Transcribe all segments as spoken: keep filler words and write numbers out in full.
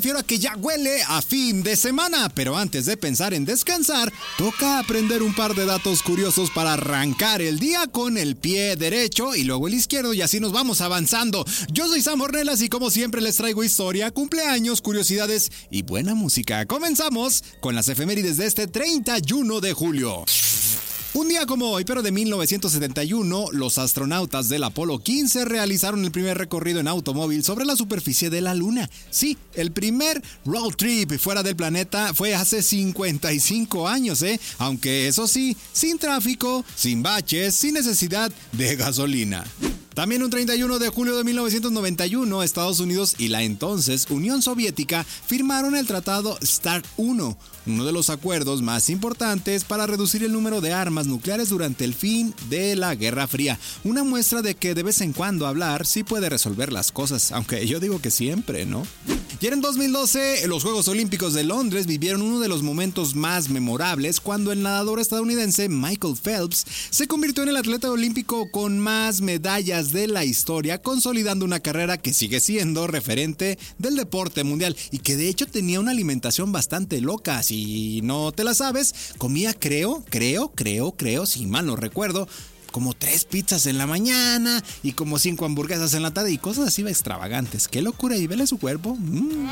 Refiero a que ya huele a fin de semana, pero antes de pensar en descansar, toca aprender un par de datos curiosos para arrancar el día con el pie derecho y luego el izquierdo y así nos vamos avanzando. Yo soy Sam Ornelas y como siempre les traigo historia, cumpleaños, curiosidades y buena música. Comenzamos con las efemérides de este treinta y uno de julio. Un día como hoy, pero de mil novecientos setenta y uno, los astronautas del Apolo quince realizaron el primer recorrido en automóvil sobre la superficie de la Luna. Sí, el primer road trip fuera del planeta fue hace cincuenta y cinco años, ¿eh? Aunque eso sí, sin tráfico, sin baches, sin necesidad de gasolina. También un treinta y uno de julio de mil novecientos noventa y uno, Estados Unidos y la entonces Unión Soviética firmaron el Tratado START uno, uno de los acuerdos más importantes para reducir el número de armas nucleares durante el fin de la Guerra Fría. Una muestra de que de vez en cuando hablar sí puede resolver las cosas, aunque yo digo que siempre, ¿no? Y en dos mil doce, los Juegos Olímpicos de Londres vivieron uno de los momentos más memorables cuando el nadador estadounidense Michael Phelps se convirtió en el atleta olímpico con más medallas de la historia, consolidando una carrera que sigue siendo referente del deporte mundial y que de hecho tenía una alimentación bastante loca. Si no te la sabes, comía creo, creo, creo, creo, si mal no recuerdo, como tres pizzas en la mañana y como cinco hamburguesas en la tarde y cosas así extravagantes. ¡Qué locura! Y vele su cuerpo. Mm.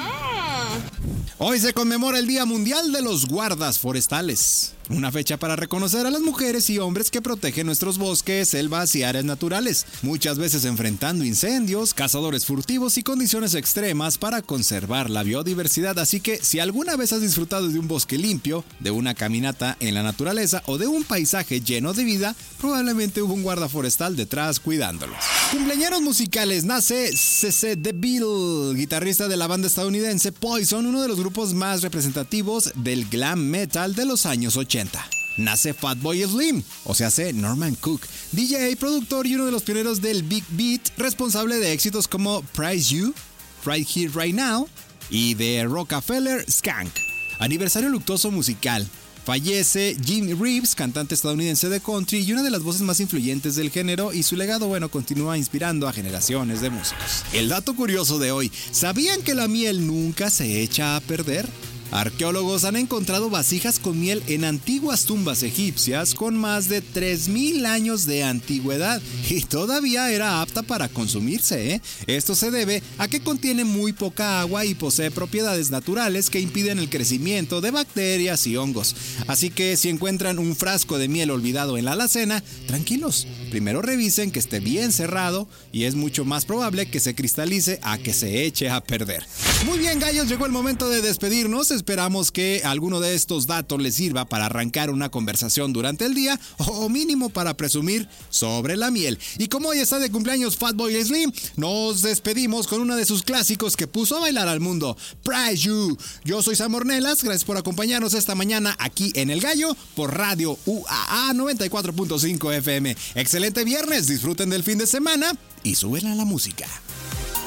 Hoy se conmemora el Día Mundial de los Guardas Forestales. Una fecha para reconocer a las mujeres y hombres que protegen nuestros bosques, selvas y áreas naturales, muchas veces enfrentando incendios, cazadores furtivos y condiciones extremas para conservar la biodiversidad. Así que si alguna vez has disfrutado de un bosque limpio, de una caminata en la naturaleza o de un paisaje lleno de vida, probablemente hubo un guarda forestal detrás cuidándolos. Cumpleañeros musicales. Nace C C DeVille, guitarrista de la banda estadounidense Poison, uno de los grupos más representativos del glam metal de los años ochenta. Nace Fatboy Slim, o sea, hace Norman Cook, D J, productor y uno de los pioneros del Big Beat, responsable de éxitos como Price You, Right Here, Right Now y de Rockefeller Skank. Aniversario luctuoso musical. Fallece Jim Reeves, cantante estadounidense de country y una de las voces más influyentes del género, y su legado, bueno, continúa inspirando a generaciones de músicos. El dato curioso de hoy, ¿sabían que la miel nunca se echa a perder? Arqueólogos han encontrado vasijas con miel en antiguas tumbas egipcias con más de tres mil años de antigüedad y todavía era apta para consumirse, ¿eh? Esto se debe a que contiene muy poca agua y posee propiedades naturales que impiden el crecimiento de bacterias y hongos. Así que si encuentran un frasco de miel olvidado en la alacena, tranquilos, primero revisen que esté bien cerrado y es mucho más probable que se cristalice a que se eche a perder. Muy bien, gallos, llegó el momento de despedirnos. Esperamos que alguno de estos datos les sirva para arrancar una conversación durante el día o mínimo para presumir sobre la miel. Y como hoy está de cumpleaños Fatboy Slim, nos despedimos con uno de sus clásicos que puso a bailar al mundo, Price You. Yo soy Sam Ornelas, gracias por acompañarnos esta mañana aquí en El Gallo por Radio U A A noventa y cuatro punto cinco F M. Excelente viernes, disfruten del fin de semana y súbela la música.